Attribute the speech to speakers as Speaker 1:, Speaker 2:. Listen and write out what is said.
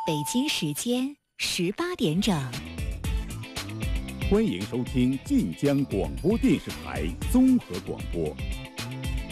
Speaker 1: 北京时间18点整。
Speaker 2: 欢迎收听晋江广播电视台综合广播